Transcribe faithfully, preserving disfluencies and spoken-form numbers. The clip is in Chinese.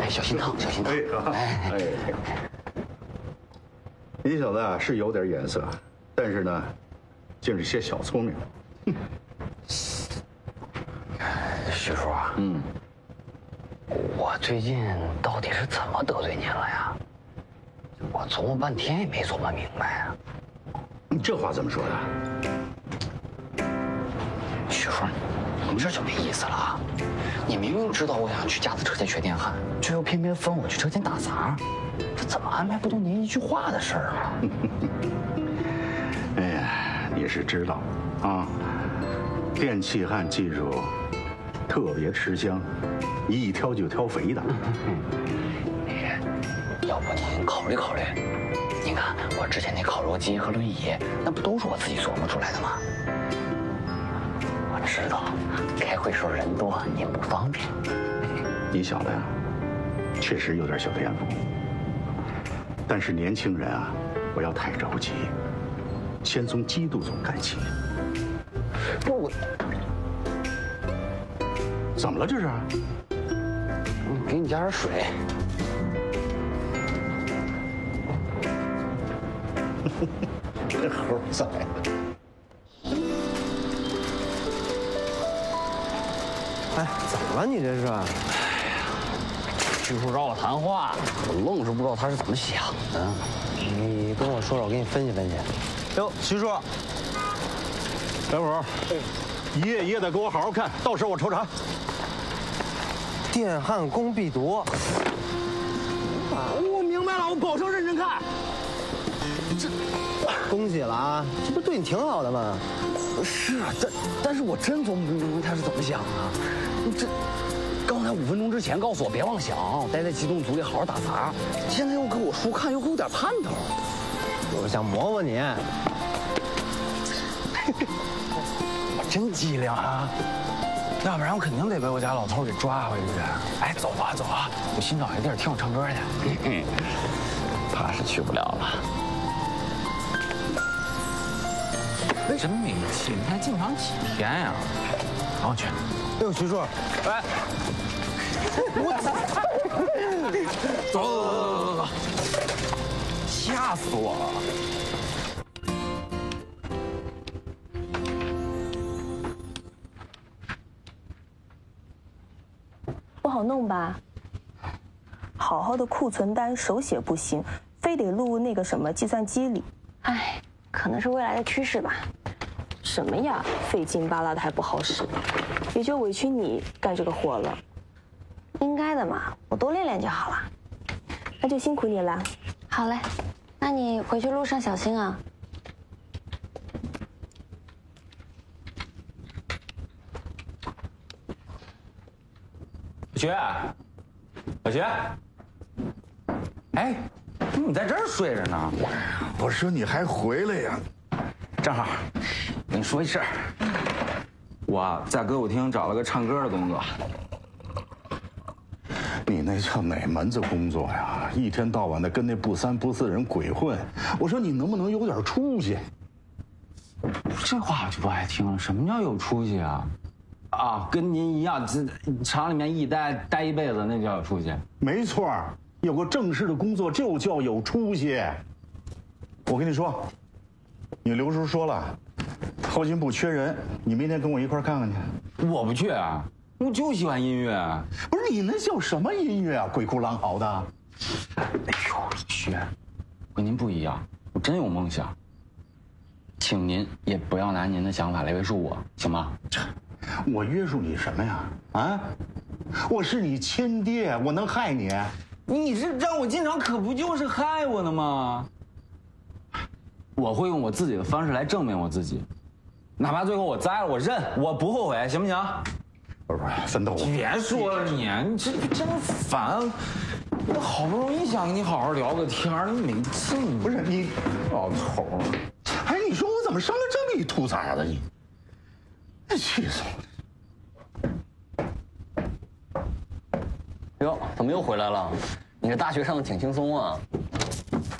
哎，小心烫，小心烫。哎哎， 你小子啊是有点眼色，但是呢，竟是些小聪明。 徐叔啊，嗯，我最近到底是怎么得罪您了呀？我琢磨半天也没琢磨明白啊。 你这话怎么说的？ 徐叔，你这就没意思了啊！你明明知道我想去架子车间学电焊，却又偏偏分我去车间打杂，这怎么安排不动您一句话的事儿啊？ 哎呀，你是知道啊，电气焊技术特别吃香，一挑就挑肥的。 那个，要不您考虑考虑？您看我之前那烤肉机和轮椅，那不都是我自己琢磨出来的吗？我知道，开会时候人多，您不方便。 你小子呀，确实有点小天赋，但是年轻人啊，不要太着急，先从基督宗干起。 不，我怎么了这是？ 嗯，给你加点水。 这猴崽子！ 哎，怎么了你这是？ 徐叔找我谈话，我愣是不知道他是怎么想的。 你跟我说说，我给你分析分析。 哟，徐叔，等会儿，一页一页的给我好好看，到时候我抽查。 电焊工必读。 我明白了，我保证认真看。 这，恭喜了啊！这不对你挺好的吗？ 是啊，但但是我真琢磨不明白他是怎么想的。你这，刚才五分钟之前告诉我别妄想，待在机动组里好好打杂，现在又给我书看，又给我点盼头。 我想磨磨你。 我真机灵啊！要不然我肯定得被我家老头给抓回去。哎，走吧走吧，我新找一地儿听我唱歌去。 怕是去不了了。真没气！你看进厂几天呀？ 然后去。 哎呦，徐叔， 哎，我走走走走走走，吓死我了！ 不好弄吧？好好的库存单手写不行，非得录那个什么计算机里。哎，可能是未来的趋势吧。什么呀，费劲巴拉的还不好使，也就委屈你干这个活了。应该的嘛，我多练练就好了。那就辛苦你了。 好嘞，那你回去路上小心啊。 小学，小学，哎，怎么你在这儿睡着呢？ 我说你还回来呀？ 正好，跟你说一事儿，我在歌舞厅找了个唱歌的工作。 你那叫哪门子工作呀？一天到晚的跟那不三不四人鬼混。我说你能不能有点出息？ 这话我就不爱听了。什么叫有出息啊？啊，跟您一样，这厂里面一待待一辈子，那叫有出息。 没错，有个正式的工作就叫有出息。我跟你说，你刘叔说了，后勤部缺人，你明天跟我一块看看去。 我不去啊，我就喜欢音乐。 不是你那叫什么音乐啊？鬼哭狼嚎的。 哎呦，学，我跟您不一样，我真有梦想。请您也不要拿您的想法来约束我，行吗？ 我约束你什么呀？啊，我是你亲爹，我能害你？ 你这让我进厂可不就是害我呢吗？我会用我自己的方式来证明我自己，哪怕最后我栽了，我认，我不后悔，行不行？ 不是不是，奋斗。 别说了你，你这真烦！我好不容易想跟你好好聊个天儿，你没劲。 不是你，老头儿，哎，你说我怎么生了这么一兔崽子？你，气死我了！ 哟，怎么又回来了？你这大学上的挺轻松啊。